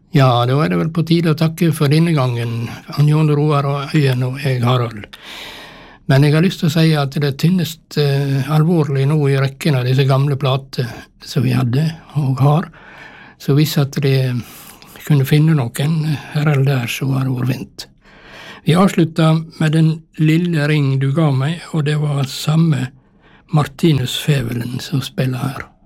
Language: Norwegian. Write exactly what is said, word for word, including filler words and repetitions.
Ja, da er det vel på tide å takke for denne gangen, han Jon Roar og Øyen og jeg, Harald. Men jeg har lyst til å si at det tynnes eh, alvorlig nå i rekken av disse gamle plater som vi hadde og har, så hvis at de kunne finne noen her eller der, så var det overvint. Vi avslutta med Den lille ring du ga meg, og det var samme Martinus Fevelen som spiller her.